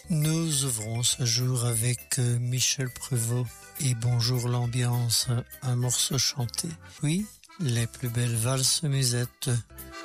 Nous ouvrons ce jour avec Michel Prevot et Bonjour l'ambiance, un morceau chanté. Oui, les plus belles valses musettes